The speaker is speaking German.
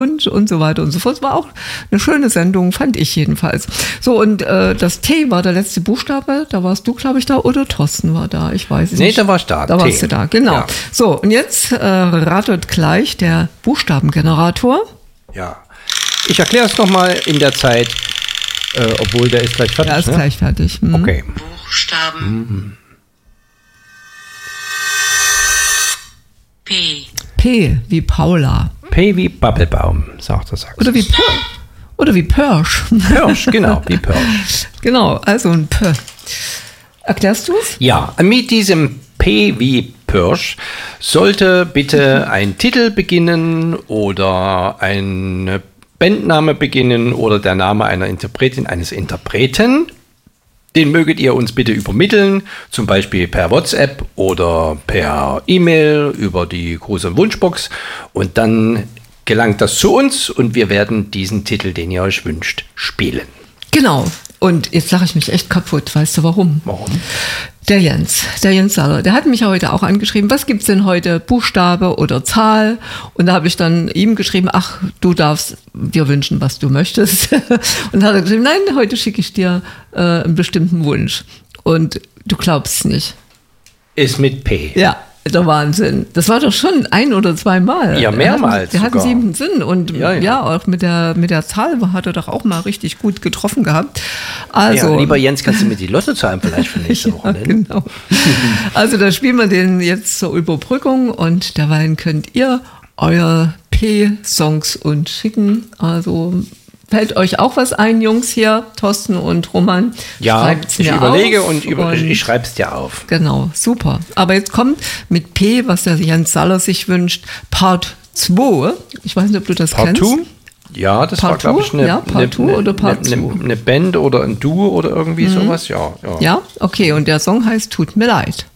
und so weiter und so fort. Es war auch eine schöne Sendung, fand ich jedenfalls. So, und das T war der letzte Buchstabe. Da warst du, glaube ich, da. Oder Thorsten war da. Ich weiß es nicht. Nee, da war ich da. Da warst du da, genau. Ja. So, und jetzt ratet gleich der Buchstabengenerator. Ja. Ich erkläre es nochmal in der Zeit, obwohl der ist gleich fertig. Der ist gleich fertig. Okay. Buchstaben. P. P wie Paula. P wie Babbelbaum, sagt der Sachs. Oder wie Pörsch. Pörsch, genau, wie Pörsch. Genau, also ein P. Erklärst du es? Ja, mit diesem P wie Pörsch sollte bitte ein Titel beginnen oder ein Bandname beginnen oder der Name einer Interpretin, eines Interpreten. Den möget ihr uns bitte übermitteln, zum Beispiel per WhatsApp oder per E-Mail über die große Wunschbox. Und dann gelangt das zu uns und wir werden diesen Titel, den ihr euch wünscht, spielen. Genau. Und jetzt lache ich mich echt kaputt. Weißt du warum? Warum? Der Jens Saller, der hat mich heute auch angeschrieben, was gibt's denn heute, Buchstabe oder Zahl? Und da habe ich dann ihm geschrieben, ach, du darfst dir wünschen, was du möchtest. Und hat er geschrieben, nein, heute schicke ich dir einen bestimmten Wunsch. Und du glaubst es nicht. Ist mit P. Ja, der Wahnsinn. Das war doch schon ein- oder zweimal. Ja, mehrmals. Der hat einen siebten Sinn. Und ja, auch mit der Zahl hat er doch auch mal richtig gut getroffen gehabt. Also, ja, lieber Jens, kannst du mir die Lottozahlen vielleicht für nächste Woche nennen? Genau. Also da spielen wir den jetzt zur Überbrückung und derweil könnt ihr euer P-Songs uns schicken. Also fällt euch auch was ein, Jungs hier, Thorsten und Roman? Ja, ich überlege und ich schreibe es dir auf. Genau, super. Aber jetzt kommt mit P, was der Jens Saller sich wünscht, Part 2. Ich weiß nicht, ob du das kennst. Part 2? Ja, das war, glaube ich, eine Band oder ein Duo oder irgendwie sowas. Ja, okay, und der Song heißt Tut mir leid.